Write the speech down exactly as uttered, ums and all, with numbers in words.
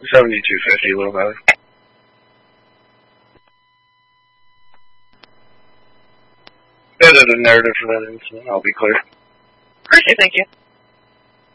seventy-two fifty, Little Valley. Edited a narrative for that incident, I'll be clear. Appreciate it, thank you.